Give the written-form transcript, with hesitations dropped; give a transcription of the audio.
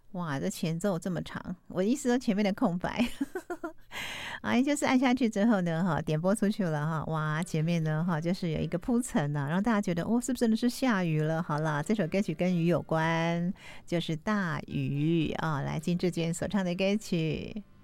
哇，这前奏这么长，我意思说前面的空白，啊，就是按下去之后呢，哈，点播出去了哈，哇，前面呢，哈，就是有一个铺陈呐，让大家觉得哦，是不是真的是下雨了？好啦，这首歌曲跟雨有关，就是大雨啊，来金志娟所唱的歌曲。